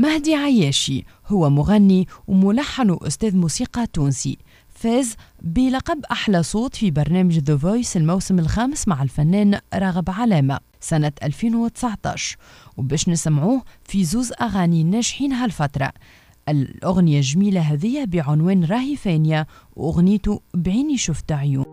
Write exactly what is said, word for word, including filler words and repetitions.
مهدي عياشي هو مغني وملحن وأستاذ موسيقى تونسي، فاز بلقب أحلى صوت في برنامج The Voice الموسم الخامس مع الفنان راغب علامة سنة ألفين وتسعة عشر، وباش نسمعوه في زوز أغاني ناجحين هالفترة. الأغنية الجميلة هذه بعنوان راهي فانية، وأغنيته بعيني شفت عيون.